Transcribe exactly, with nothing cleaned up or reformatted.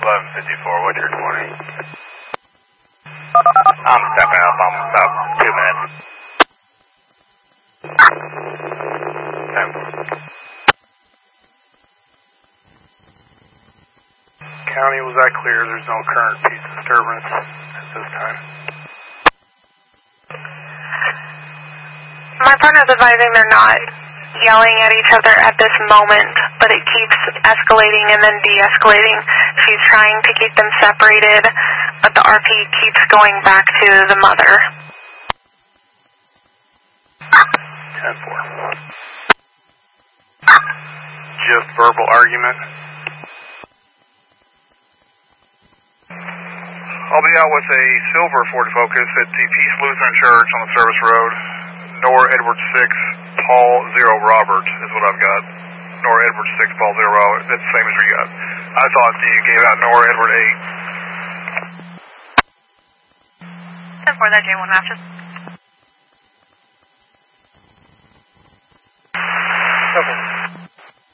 eleven fifty-four, what's your twenty? I'm stepping up, I'm about two minutes. ten four. County, was that clear? There's no current peace disturbance at this time. My partner's advising they're not yelling at each other at this moment, but it keeps escalating and then de-escalating. She's trying to keep them separated, but the R P keeps going back to the mother. ten four. Just verbal argument. I'll be out with a silver Ford Focus at the Peace Lutheran Church on the service road. Nor Edwards six, Paul zero Robert is what I've got. Nor Edwards six, Paul zero Robert. That's the same as you got. I thought you gave out Nor Edward eight. ten four, that J one matches. Okay.